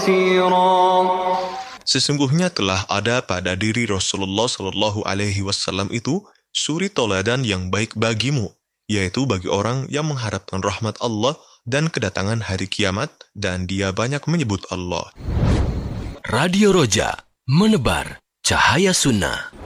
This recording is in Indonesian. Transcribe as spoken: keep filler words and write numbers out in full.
Sesungguhnya telah ada pada diri Rasulullah Shallallahu Alaihi Wasallam itu suri toladan yang baik bagimu, yaitu bagi orang yang mengharapkan rahmat Allah dan kedatangan hari kiamat, dan dia banyak menyebut Allah. Radio Roja, menebar cahaya sunnah.